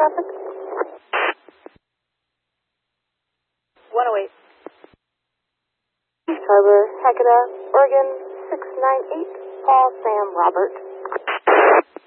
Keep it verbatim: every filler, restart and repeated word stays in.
traffic? one oh eight. East Harbor, Hecata, Oregon, six nine eight, Paul Sam Robert.